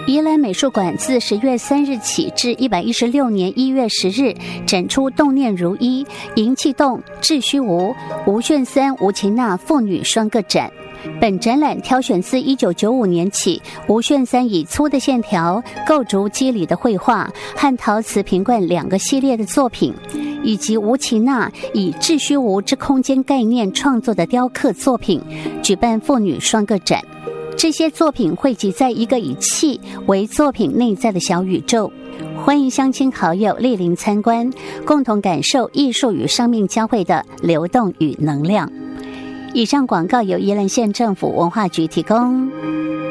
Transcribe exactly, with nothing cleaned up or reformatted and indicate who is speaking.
Speaker 1: 宜兰美术馆自十月三日起至一百一十六年一月十日展出动念如一、银气动、志虚无、吴炫三、吴琴娜父女双个展。本展览挑选自一九九五年起吴炫三以粗的线条构筑肌理的绘画和陶瓷瓶罐两个系列的作品，以及吴琴娜以志虚无之空间概念创作的雕刻作品，举办父女双个展。这些作品汇集在一个以气为作品内在的小宇宙，欢迎乡亲好友莅临参观，共同感受艺术与生命交汇的流动与能量。以上广告由宜兰县政府文化局提供。